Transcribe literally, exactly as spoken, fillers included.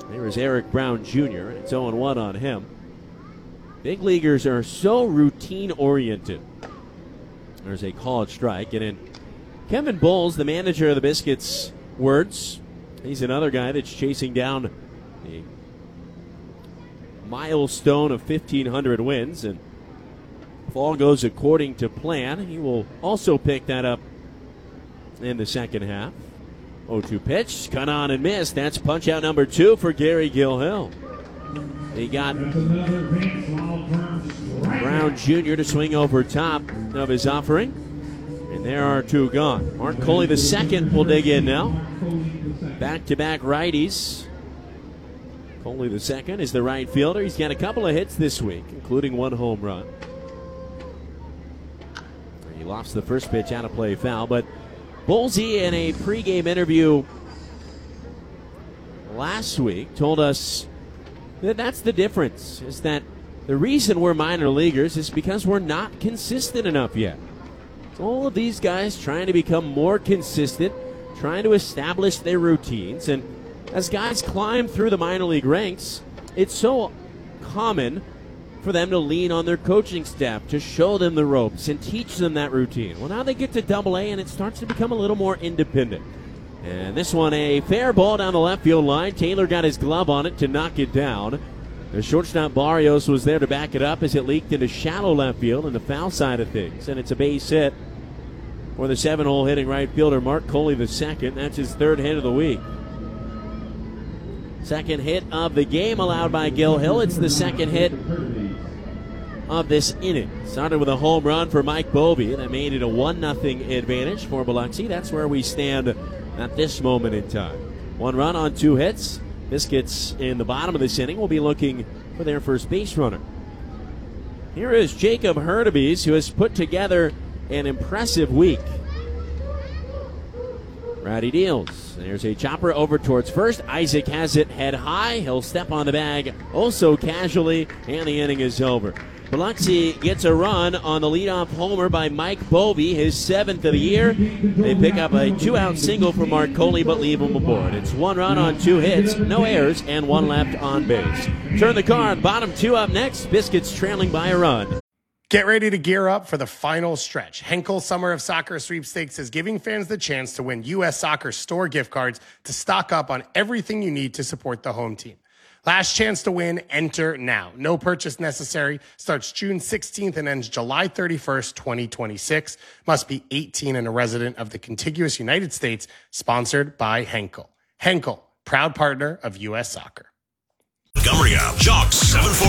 There is Eric Brown Junior It's oh and one on him. Big leaguers are so routine-oriented. There's a called strike. And in Kevin Bowles, the manager of the Biscuits, words, he's another guy that's chasing down the milestone of fifteen hundred wins. And if all goes according to plan, he will also pick that up in the second half. oh two pitch, cut on and missed. That's punch out number two for Gary Gilhill. He got Brown Junior to swing over top of his offering. And there are two gone. Mark Coley the second will dig in now. Back-to-back righties. Coley the second is the right fielder. He's got a couple of hits this week, including one home run. He lost the first pitch out of play foul, but Bowlesy in a pregame interview last week told us that that's the difference, is that the reason we're minor leaguers is because we're not consistent enough yet. All of these guys trying to become more consistent, trying to establish their routines, and as guys climb through the minor league ranks, it's so common for them to lean on their coaching staff to show them the ropes and teach them that routine. Well, now they get to double A and it starts to become a little more independent. And this one, a fair ball down the left field line. Taylor got his glove on it to knock it down. The shortstop Barrios was there to back it up as it leaked into shallow left field and the foul side of things. And it's a base hit for the seven-hole hitting right fielder Mark Coley the second. That's his third hit of the week. Second hit of the game allowed by Gilhill. It's the second hit of this inning. Started with a home run for Mike Bovee. That made it a one nothing advantage for Biloxi. That's where we stand at this moment in time. One run on two hits. Biscuits in the bottom of this inning will be looking for their first base runner. Here is Jacob Hurtubise, who has put together an impressive week. Rowdy deals. There's a chopper over towards first. Isaac has it head high. He'll step on the bag also casually, and the inning is over. Biloxi gets a run on the leadoff homer by Mike Bovee, his seventh of the year. They pick up a two-out single for Mark Coley, but leave him aboard. It's one run on two hits, no errors, and one left on base. Turn the card. Bottom two up next. Biscuits trailing by a run. Get ready to gear up for the final stretch. Henkel Summer of Soccer Sweepstakes is giving fans the chance to win U S Soccer store gift cards to stock up on everything you need to support the home team. Last chance to win, enter now. No purchase necessary. Starts June sixteenth and ends July thirty-first, twenty twenty-six. Must be eighteen and a resident of the contiguous United States. Sponsored by Henkel. Henkel, proud partner of U S Soccer. Montgomery app, Jock seven forty.